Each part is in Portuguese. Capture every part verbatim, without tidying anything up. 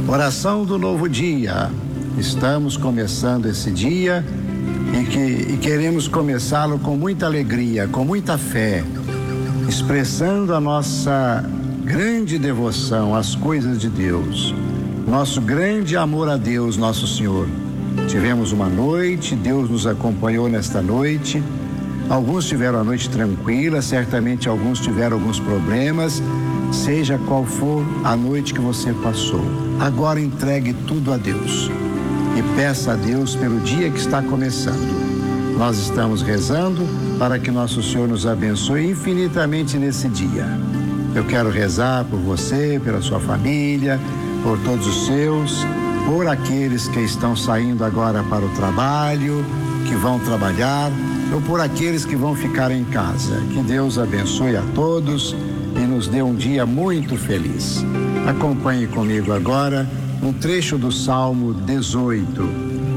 Oração do novo dia. Estamos começando esse dia e, que, e queremos começá-lo com muita alegria, com muita fé, expressando a nossa grande devoção às coisas de Deus, nosso grande amor a Deus, nosso Senhor. Tivemos uma noite, Deus nos acompanhou nesta noite. Alguns tiveram a noite tranquila, certamente alguns tiveram alguns problemas. Seja qual for a noite que você passou, agora entregue tudo a Deus e peça a Deus pelo dia que está começando. Nós estamos rezando para que nosso Senhor nos abençoe infinitamente nesse dia. Eu quero rezar por você, pela sua família, por todos os seus, por aqueles que estão saindo agora para o trabalho, que vão trabalhar, ou por aqueles que vão ficar em casa. Que Deus abençoe a todos e nos dê um dia muito feliz. Acompanhe comigo agora um trecho do Salmo dezoito.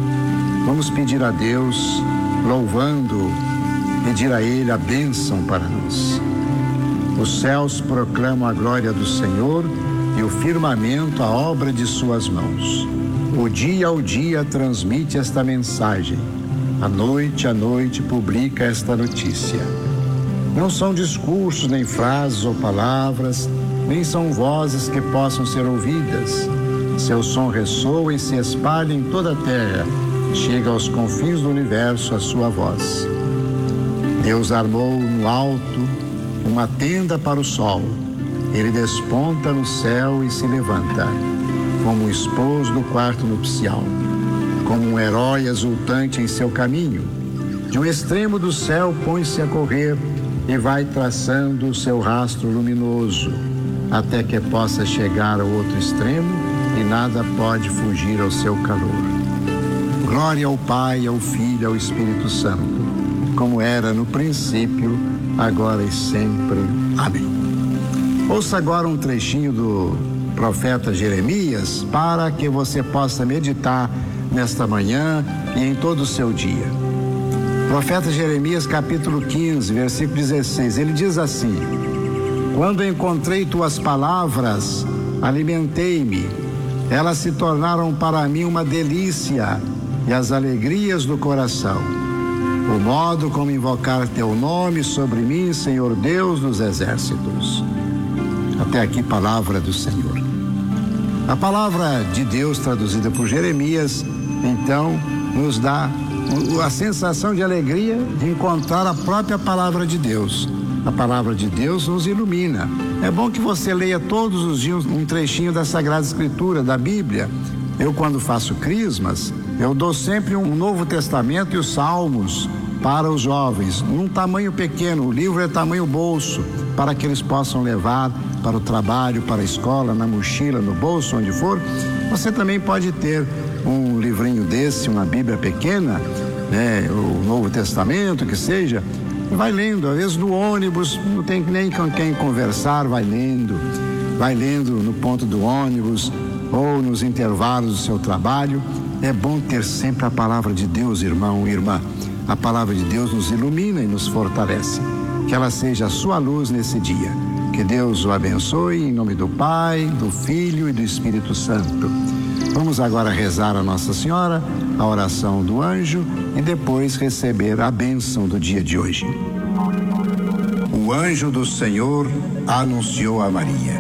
Vamos pedir a Deus, louvando, pedir a Ele a bênção para nós. Os céus proclamam a glória do Senhor e o firmamento a obra de suas mãos. O dia ao dia transmite esta mensagem. A noite a noite publica esta notícia. Não são discursos, nem frases ou palavras, nem são vozes que possam ser ouvidas. Seu som ressoa e se espalha em toda a terra. Chega aos confins do universo a sua voz. Deus armou no alto uma tenda para o sol. Ele desponta no céu e se levanta, como um esposo do quarto nupcial, como um herói exultante em seu caminho. De um extremo do céu põe-se a correr e vai traçando o seu rastro luminoso, até que possa chegar ao outro extremo e nada pode fugir ao seu calor. Glória ao Pai, ao Filho e ao Espírito Santo, como era no princípio, agora e sempre. Amém. Ouça agora um trechinho do profeta Jeremias para que você possa meditar nesta manhã e em todo o seu dia. Profeta Jeremias, capítulo quinze, versículo dezesseis, ele diz assim: quando encontrei tuas palavras, alimentei-me, elas se tornaram para mim uma delícia e as alegrias do coração. O modo como invocar teu nome sobre mim, Senhor Deus dos exércitos. Até aqui, palavra do Senhor. A palavra de Deus traduzida por Jeremias, então, nos dá a sensação de alegria de encontrar a própria palavra de Deus. A palavra de Deus nos ilumina. É bom que você leia todos os dias um trechinho da Sagrada Escritura, da Bíblia. Eu, quando faço crismas, eu dou sempre um Novo Testamento e os Salmos para os jovens, num tamanho pequeno. O livro é tamanho bolso, para que eles possam levar para o trabalho, para a escola, na mochila, no bolso, onde for. Você também pode ter um livrinho desse, uma Bíblia pequena, né, o Novo Testamento, que seja, e vai lendo. Às vezes no ônibus, não tem nem com quem conversar, vai lendo, vai lendo no ponto do ônibus ou nos intervalos do seu trabalho. É bom ter sempre a palavra de Deus, irmão e irmã. A palavra de Deus nos ilumina e nos fortalece. Que ela seja a sua luz nesse dia. Que Deus o abençoe em nome do Pai, do Filho e do Espírito Santo. Vamos agora rezar a Nossa Senhora, a oração do anjo e depois receber a bênção do dia de hoje. O anjo do Senhor anunciou a Maria: